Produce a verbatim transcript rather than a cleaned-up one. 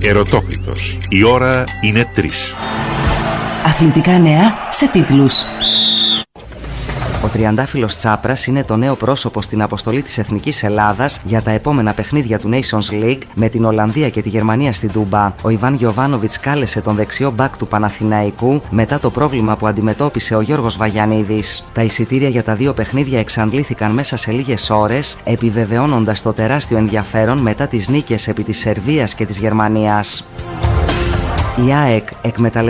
Ερωτόκριτος. Η ώρα είναι τρεις. Αθλητικά νέα σε τίτλους. Ο τριαντάφυλλος Τσάπρας είναι το νέο πρόσωπο στην αποστολή της Εθνικής Ελλάδας για τα επόμενα παιχνίδια του Nations League με την Ολλανδία και τη Γερμανία στην Τούμπα. Ο Ιβάν Γιοβάνοβιτς κάλεσε τον δεξιό μπακ του Παναθηναϊκού μετά το πρόβλημα που αντιμετώπισε ο Γιώργος Βαγιανίδης. Τα εισιτήρια για τα δύο παιχνίδια εξαντλήθηκαν μέσα σε λίγες ώρες, επιβεβαιώνοντας το τεράστιο ενδιαφέρον μετά τις νίκες επί της Σερβίας και της Γερμανίας. Η ΑΕΚ εκμεταλλευτεί